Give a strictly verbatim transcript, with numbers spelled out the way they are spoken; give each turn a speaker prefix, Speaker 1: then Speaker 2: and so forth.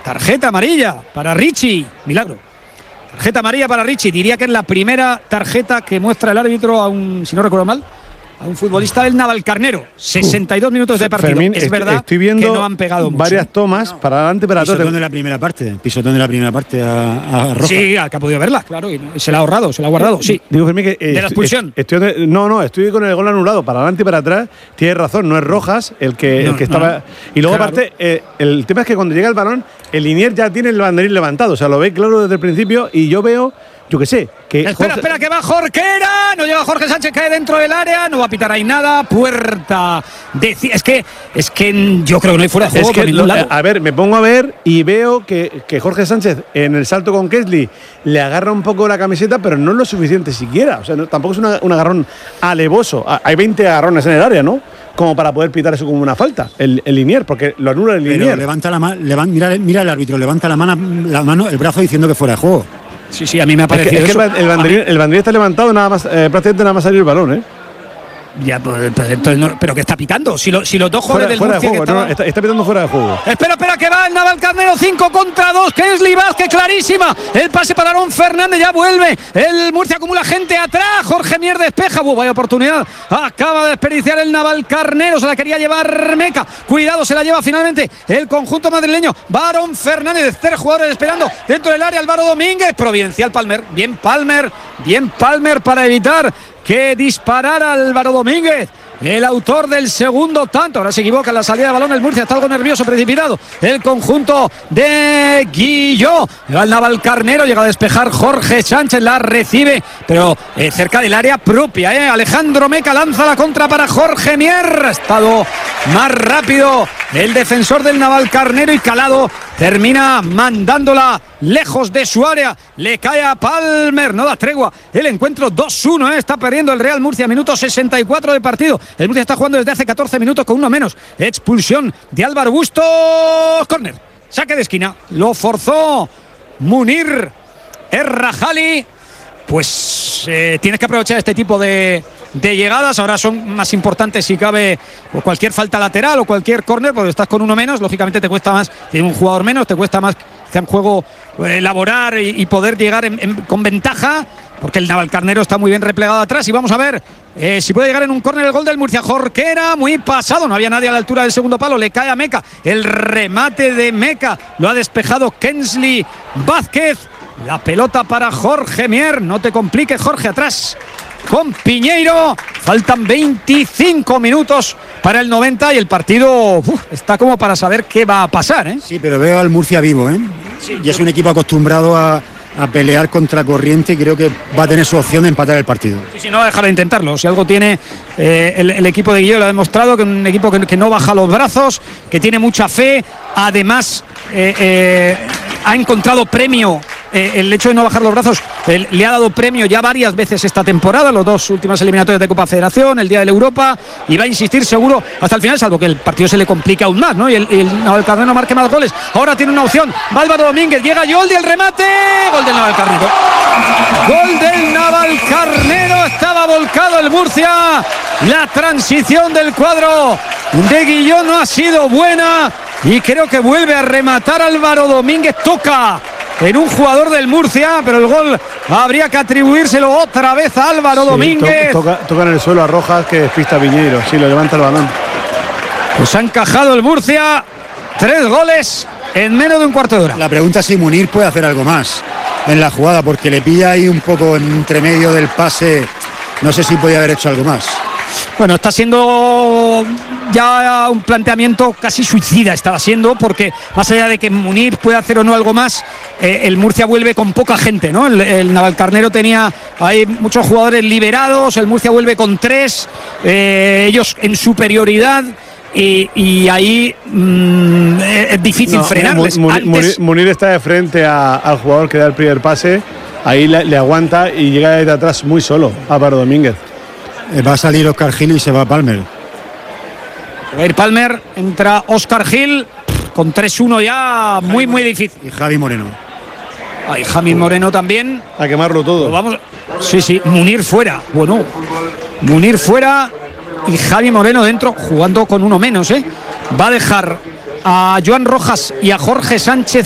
Speaker 1: tarjeta amarilla para Richie, milagro. Tarjeta amarilla para Richie, diría que es la primera tarjeta que muestra el árbitro a un, si no recuerdo mal, a un futbolista del Navalcarnero. sesenta y dos minutos de partido.
Speaker 2: Fermín,
Speaker 1: es verdad
Speaker 2: estoy viendo
Speaker 1: que no han pegado mucho.
Speaker 2: varias tomas no. para adelante, para atrás.
Speaker 3: Pisotón de la primera parte, pisotón de la primera parte a, a Rojas.
Speaker 1: Sí, al que ha podido verla, claro, y se la ha ahorrado, se la ha guardado, sí.
Speaker 2: Digo, Fermín, que eh,
Speaker 1: de la expulsión.
Speaker 2: Estoy, estoy, no, no, estoy con el gol anulado, para adelante y para atrás. Tienes razón, no es Rojas el que,
Speaker 1: no,
Speaker 2: el que
Speaker 1: no,
Speaker 2: estaba.
Speaker 1: no.
Speaker 2: Y luego,
Speaker 1: Claro.
Speaker 2: aparte, eh, el tema es que cuando llega el balón, el Liniers ya tiene el banderín levantado, o sea, lo ve claro desde el principio, y yo veo. Yo qué sé. Que
Speaker 1: espera,
Speaker 2: Jorge...
Speaker 1: espera, que va Jorquera. No llega Jorge Sánchez, cae dentro del área. No va a pitar ahí nada. Puerta. De... Es que es que yo creo que no hay fuera de juego
Speaker 2: es que,
Speaker 1: por ningún lado.
Speaker 2: A ver, me pongo a ver y veo que, que Jorge Sánchez en el salto con Kesley le agarra un poco la camiseta, pero no es lo suficiente siquiera. O sea, no, tampoco es una, un agarrón alevoso. Hay veinte agarrones en el área, ¿no? Como para poder pitar eso como una falta, el, el Liniers, porque lo anula el
Speaker 3: Pero
Speaker 2: Liniers.
Speaker 3: levanta la mano, levanta, mira, mira el árbitro, levanta la mano, la mano, el brazo diciendo que fuera de juego.
Speaker 1: Sí, sí, a mí me ha parecido
Speaker 2: Es que, es que
Speaker 1: eso.
Speaker 2: el, el, banderín, el banderín está levantado, nada más, eh, prácticamente nada más salir el balón, ¿eh?
Speaker 1: Ya, pues, pero, entonces no, pero que está pitando. Si, lo, si los dos jugadores
Speaker 2: Fuera,
Speaker 1: del
Speaker 2: fuera de
Speaker 1: Murcia
Speaker 2: juego,
Speaker 1: que
Speaker 2: no,
Speaker 1: estaban...
Speaker 2: está, está pitando fuera de juego.
Speaker 1: Espera, espera, que va el Navalcarnero, cinco contra dos, Kesley Vázquez, clarísima. El pase para Aaron Fernández, ya vuelve. El Murcia acumula gente atrás. Jorge Mier despeja. Uh, vaya oportunidad. Acaba de desperdiciar el Navalcarnero. Se la quería llevar Meca. Cuidado, se la lleva finalmente el conjunto madrileño. Va Aaron Fernández, tres jugadores esperando dentro del área. Álvaro Domínguez, providencial Palmer. Bien Palmer, bien Palmer para evitar que disparara Álvaro Domínguez, el autor del segundo tanto. Ahora se equivoca en la salida de balón el Murcia, está algo nervioso, precipitado el conjunto de Guilló. Llega el Navalcarnero, llega a despejar Jorge Sánchez, la recibe, pero eh, cerca del área propia. Eh. Alejandro Meca lanza la contra para Jorge Mier. Ha estado más rápido el defensor del Navalcarnero y Calado termina mandándola lejos de su área. Le cae a Palmer, no da tregua. El encuentro dos uno, ¿eh? Está perdiendo el Real Murcia, minuto sesenta y cuatro de partido. El Murcia está jugando desde hace catorce minutos con uno menos. Expulsión de Álvaro Bustos. Córner, saque de esquina. Lo forzó Munir Errajali. Pues eh, tienes que aprovechar este tipo de, de llegadas. Ahora son más importantes si cabe o cualquier falta lateral o cualquier córner, porque estás con uno menos, lógicamente te cuesta más, tiene un jugador menos, te cuesta más que en juego eh, elaborar y, y poder llegar en, en, con ventaja, porque el Navalcarnero está muy bien replegado atrás. Y vamos a ver eh, si puede llegar en un córner el gol del Murcia. Jorquera, muy pasado, no había nadie a la altura del segundo palo, le cae a Meca, el remate de Meca lo ha despejado Kesley Vázquez. La pelota para Jorge Mier. No te compliques, Jorge, atrás con Piñeiro. Faltan veinticinco minutos para el noventa y el partido uf, está como para saber qué va a pasar, ¿eh?
Speaker 3: Sí, pero veo al Murcia vivo, ¿eh? Sí, y es un equipo acostumbrado a, a pelear contra corriente y creo que va a tener su opción de empatar el partido.
Speaker 1: Sí, sí, no va a dejar de intentarlo. Si algo tiene eh, el, el equipo de Guilló, lo ha demostrado, que es un equipo que, que no baja los brazos, que tiene mucha fe. Además, eh, eh, ha encontrado premio. Eh, el hecho de no bajar los brazos eh, le ha dado premio ya varias veces esta temporada, los dos últimas eliminatorias de Copa Federación, el día de la Europa, y va a insistir seguro hasta el final, salvo que el partido se le complica aún más, ¿no? Y el, el Navalcarnero marque más goles. Ahora tiene una opción, Álvaro Domínguez, llega Yoldi, el remate, gol del Navalcarnero. Gol del Navalcarnero, estaba volcado el Murcia. La transición del cuadro de Guillón no ha sido buena y creo que vuelve a rematar Álvaro Domínguez, toca en un jugador del Murcia, pero el gol habría que atribuírselo otra vez a Álvaro sí, Domínguez.
Speaker 2: To toca, toca en el suelo a Rojas, que despista a Piñeiro. Sí, lo levanta el balón.
Speaker 1: Pues ha encajado el Murcia. Tres goles en menos de un cuarto de hora.
Speaker 3: La pregunta es si Munir puede hacer algo más en la jugada, porque le pilla ahí un poco entre medio del pase. No sé si podía haber hecho algo más.
Speaker 1: Bueno, está siendo ya un planteamiento casi suicida, estaba siendo, porque más allá de que Munir pueda hacer o no algo más, eh, el Murcia vuelve con poca gente, ¿no? El, el Navalcarnero tenía ahí muchos jugadores liberados, el Murcia vuelve con tres, eh, ellos en superioridad. Y, y ahí mmm, es difícil no, frenarles.
Speaker 2: Munir,
Speaker 1: Antes...
Speaker 2: Munir, Munir está de frente a, al jugador que da el primer pase, ahí le, le aguanta y llega de atrás muy solo, Álvaro Domínguez.
Speaker 3: Va a salir Oscar Gil y se va a Palmer.
Speaker 1: Va a ir Palmer, entra Oscar Gil con tres uno ya, muy muy difícil.
Speaker 3: Y Javi Moreno.
Speaker 1: Ay, Javi Moreno también.
Speaker 2: A quemarlo todo.
Speaker 1: Vamos. Sí, sí, Munir fuera. Bueno, Munir fuera y Javi Moreno dentro, jugando con uno menos, ¿eh? Va a dejar a Joan Rojas y a Jorge Sánchez